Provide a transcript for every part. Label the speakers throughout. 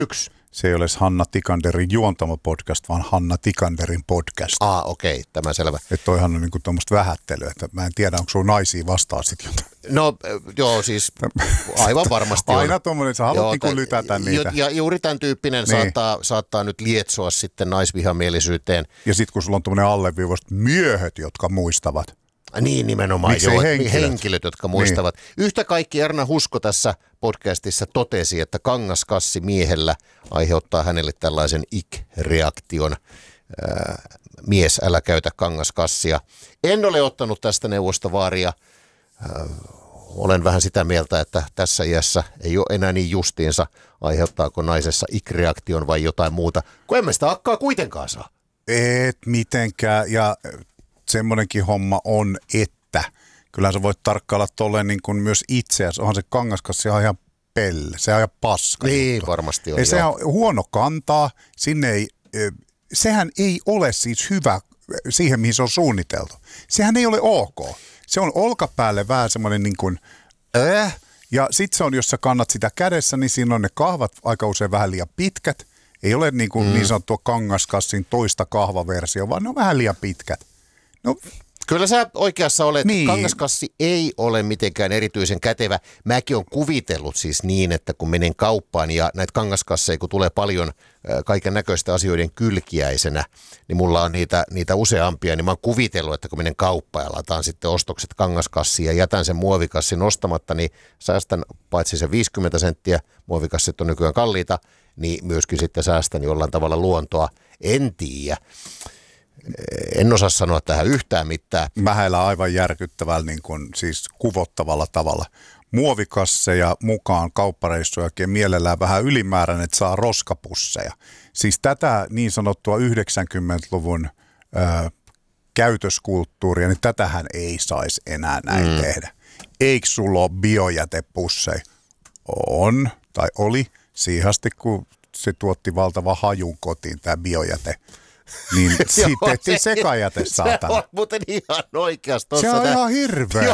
Speaker 1: 1.
Speaker 2: Se ei ole Hanna Tikanderin juontama podcast, vaan Hanna Tikanderin podcast.
Speaker 1: Okei, tämä selvä.
Speaker 2: Että toihan on niinku tuommoista vähättelyä, että mä en tiedä, onko sulla naisia vastaan sitten jotain.
Speaker 1: No joo, siis aivan varmasti on.
Speaker 2: Aina tuommoinen, sä haluat niinku lytätä niitä.
Speaker 1: Ja juuri tämän tyyppinen niin. saattaa nyt lietsoa sitten naisvihamielisyyteen.
Speaker 2: Ja sitten kun sulla on tuommoinen alleviivasta miehet, jotka muistavat.
Speaker 1: Niin nimenomaan, henkilöt, jotka muistavat.
Speaker 2: Niin.
Speaker 1: Yhtä kaikki Erna Husko tässä podcastissa totesi, että kangaskassi miehellä aiheuttaa hänelle tällaisen ik-reaktion. Mies, älä käytä kangaskassia. En ole ottanut tästä neuvosta vaaria. Olen vähän sitä mieltä, että tässä iässä ei ole enää niin justiinsa, aiheuttaako naisessa ik-reaktion vai jotain muuta, kun emme sitä akkaa kuitenkaan saa.
Speaker 2: Et mitenkään, ja semmoinenkin homma on, että kyllähän sä voit tarkkailla tolleen niin kuin myös itseäsi. Onhan se kangaskassi ihan pelle, se on ihan paska.
Speaker 1: Niin,
Speaker 2: juttu.
Speaker 1: varmasti on.
Speaker 2: Ja se on huono kantaa, sehän ei ole siis hyvä siihen, mihin se on suunniteltu. Sehän ei ole ok. Se on olkapäälle vähän semmoinen niin kuin ja sit se on, jos sä kannat sitä kädessä, niin siinä on ne kahvat aika usein vähän liian pitkät. Ei ole niin kuin niin sanottua kangaskassin toista kahvaversio, vaan ne on vähän liian pitkät. No,
Speaker 1: kyllä sä oikeassa olet.
Speaker 2: Niin.
Speaker 1: Kangaskassi ei ole mitenkään erityisen kätevä. Mäkin olen kuvitellut siis niin, että kun menen kauppaan ja näitä kangaskasseja, kun tulee paljon kaiken näköistä asioiden kylkiäisenä, niin mulla on niitä useampia, niin mä oon kuvitellut, että kun menen kauppaan ja lataan sitten ostokset kangaskassiin ja jätän sen muovikassin ostamatta, niin säästän paitsi sen 50 senttiä, muovikassit on nykyään kalliita, niin myöskin sitten säästän jollain tavalla luontoa. En tiedä. En osaa sanoa tähän yhtään mitään.
Speaker 2: Mähäillä aivan järkyttävällä, niin kuin, siis kuvottavalla tavalla. Muovikasseja mukaan kauppareissujakin mielellään vähän ylimääräinen, että saa roskapusseja. Siis tätä niin sanottua 90-luvun käytöskulttuuria, niin tätähän ei saisi enää näin tehdä. Eikö sulla ole biojätepusseja? On, tai oli, siihen asti kun se tuotti valtavan hajun kotiin, tämä biojäte. Niin siitä tehtiin sekajäte, saatana.
Speaker 1: Se on muuten ihan oikeasti.
Speaker 2: Se on ihan hirveä.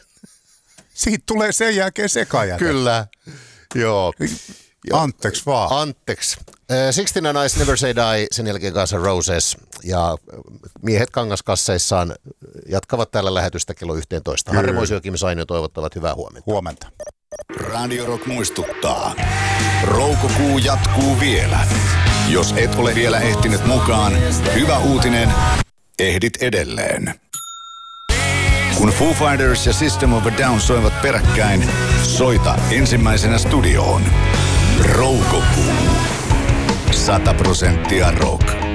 Speaker 2: Siitä tulee sen jälkeen sekajäte.
Speaker 1: Kyllä, joo.
Speaker 2: Anteeksi vaan.
Speaker 1: Anteeksi. 69 Eyes Never Say Die, sen jälkeen Guns N' Roses ja miehet kangaskasseissaan jatkavat täällä lähetystä kello 11. Harri Moisio ja Kim Sainio toivottavat hyvää huomenta.
Speaker 2: Huomenta.
Speaker 3: Radio Rock muistuttaa. Roukokuu jatkuu vielä. Jos et ole vielä ehtinyt mukaan, hyvä uutinen, ehdit edelleen. Kun Foo Fighters ja System of a Down soivat peräkkäin, soita ensimmäisenä studioon. Roukokuu. 100% rock.